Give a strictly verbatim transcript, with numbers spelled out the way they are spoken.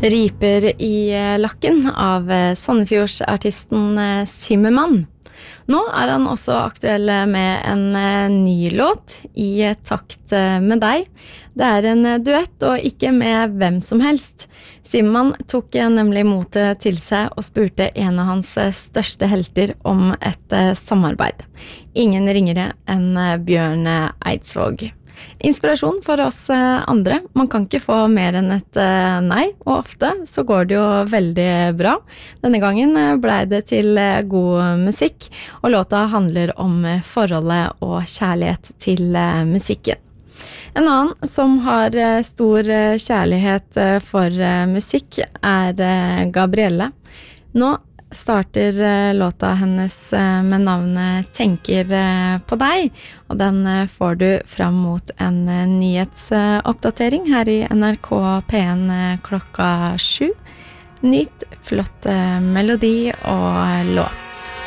Riper i lakken av Sandefjordsartisten Zimmermann. Nå er han også aktuell med en ny låt, I takt med deg. Det er en duett, og ikke med hvem som helst. Zimmermann tok nemlig motet til seg og spurte en av hans største helter om et samarbeid. Ingen ringere enn Bjørn Eidsvåg. Inspirasjon for oss andre. Man kan ikke få mer enn et nei, og ofte så går det jo veldig bra. Denne gangen ble det til god musikk, og låta handler om forholdet og kjærlighet til musikken. En annen som har stor kjærlighet for musikk er Gabrielle. Nå starter låta hennes med navnet Tenker på deg, og den får du fram mot en nyhetsoppdatering her I N R K P en klokka sju. Nytt, flott melodi og låt.